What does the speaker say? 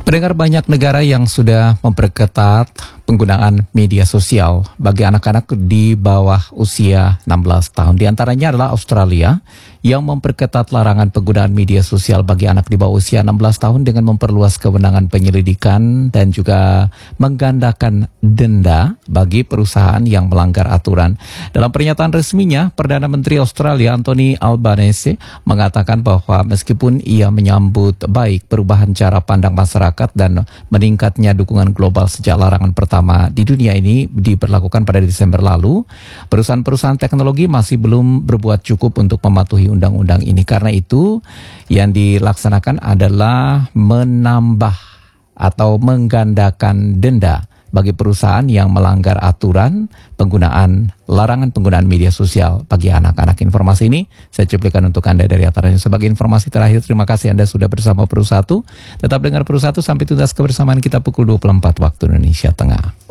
Pendengar, banyak negara yang sudah memperketat penggunaan media sosial bagi anak-anak di bawah usia 16 tahun. Di antaranya adalah Australia yang memperketat larangan penggunaan media sosial bagi anak di bawah usia 16 tahun dengan memperluas kewenangan penyelidikan dan juga menggandakan denda bagi perusahaan yang melanggar aturan. Dalam pernyataan resminya, Perdana Menteri Australia Anthony Albanese mengatakan bahwa meskipun ia menyambut baik perubahan cara pandang masyarakat dan meningkatnya dukungan global sejak larangan pertama di dunia ini diberlakukan pada Desember lalu, perusahaan-perusahaan teknologi masih belum berbuat cukup untuk mematuhi undang-undang ini. Karena itu, yang dilaksanakan adalah menambah atau menggandakan denda bagi perusahaan yang melanggar aturan larangan penggunaan media sosial bagi anak-anak. Informasi ini saya cuplikan untuk Anda dari ataranya. Sebagai informasi terakhir, terima kasih Anda sudah bersama Peru 1. Tetap dengar Peru 1 sampai tuntas kebersamaan kita pukul 24 waktu Indonesia Tengah.